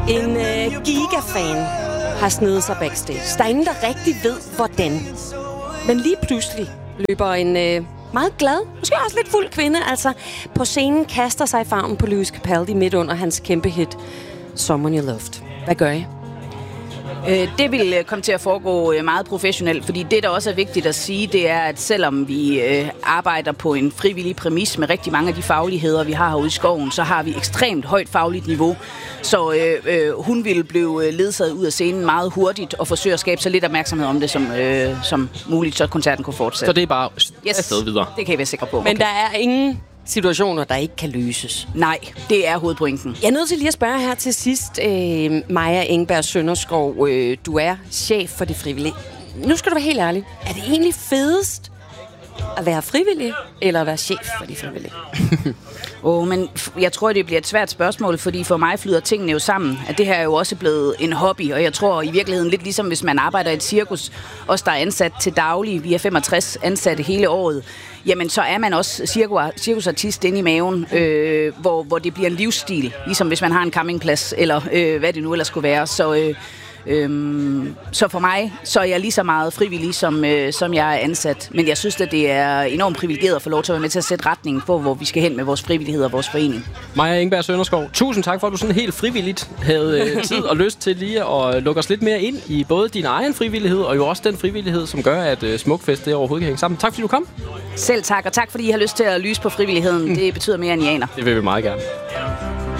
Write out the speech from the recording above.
En gigafan har snedet sig backstage. Der er ingen, der rigtig ved, hvordan. Men lige pludselig løber en meget glad, måske også lidt fuld kvinde, altså på scenen kaster sig i favnen på Lewis Capaldi midt under hans kæmpe hit Someone You Loved. Hvad gør I? Det vil komme til at foregå meget professionelt, fordi det, der også er vigtigt at sige, det er, at selvom vi arbejder på en frivillig præmis med rigtig mange af de fagligheder, vi har herude i skoven, så har vi ekstremt højt fagligt niveau. Så hun vil blive ledsaget ud af scenen meget hurtigt og forsøge at skabe så lidt opmærksomhed om det som muligt, så koncerten kunne fortsætte. Så det er bare afsted videre? Det kan jeg være sikker på. Men der er ingen situationer, der ikke kan løses. Nej, det er hovedpointen. Jeg er nødt til lige at spørge her til sidst, Maja Engberg Sønderskov, du er chef for det frivillige. Nu skal du være helt ærlig. Er det egentlig fedest at være frivillig, eller at være chef for de frivillige? Men jeg tror, det bliver et svært spørgsmål, fordi for mig flyder tingene jo sammen. At det her er jo også blevet en hobby, og jeg tror i virkeligheden lidt ligesom hvis man arbejder i et cirkus, os der er ansat til daglig, vi er 65 ansatte hele året, jamen så er man også cirkusartist inde i maven, hvor det bliver en livsstil, ligesom hvis man har en campingplads, eller hvad det nu ellers skulle være. Så for mig, så er jeg lige så meget frivillig, som jeg er ansat. Men jeg synes, at det er enormt privilegeret at få lov til at være med til at sætte retningen på, hvor vi skal hen med vores frivillighed og vores forening. Maja Engberg Sønderskov, tusind tak for, at du sådan helt frivilligt havde tid og lyst til lige at lukke os lidt mere ind i både din egen frivillighed, og jo også den frivillighed, som gør, at Smukfest det overhovedet kan hænge sammen. Tak fordi du kom. Selv tak, og tak fordi I har lyst til at lyse på frivilligheden. Det betyder mere, end I aner. Det vil vi meget gerne.